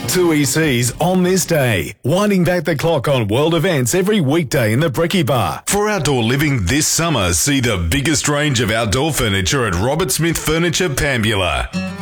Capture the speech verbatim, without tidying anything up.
Two E Cs on this day, winding back the clock on world events every weekday in the Bricky Bar. For outdoor living this summer, see the biggest range of outdoor furniture at Robert Smith Furniture, Pambula.